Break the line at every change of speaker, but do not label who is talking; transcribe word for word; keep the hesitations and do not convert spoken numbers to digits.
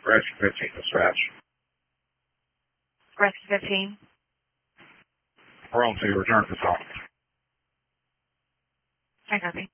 Rescue fifteen, dispatch.
Rescue fifteen.
We're on to return to call.
I copy.